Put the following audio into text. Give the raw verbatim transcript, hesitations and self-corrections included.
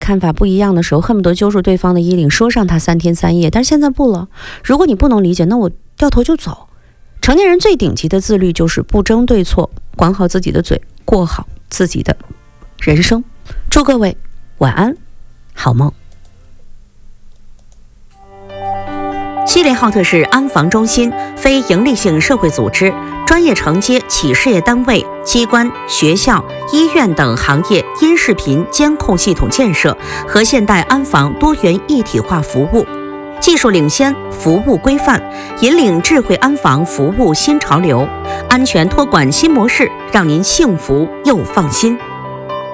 看法不一样的时候，恨不得揪住对方的衣领，说上他三天三夜。但是现在不了，如果你不能理解，那我掉头就走。成年人最顶级的自律就是不争对错，管好自己的嘴，过好自己的人生。祝各位晚安，好梦。 西林浩特是安防中心，非营利性社会组织，专业承接企事业单位、机关、学校、医院等行业音视频监控系统建设和现代安防多元一体化服务，技术领先，服务规范，引领智慧安防服务新潮流，安全托管新模式，让您幸福又放心。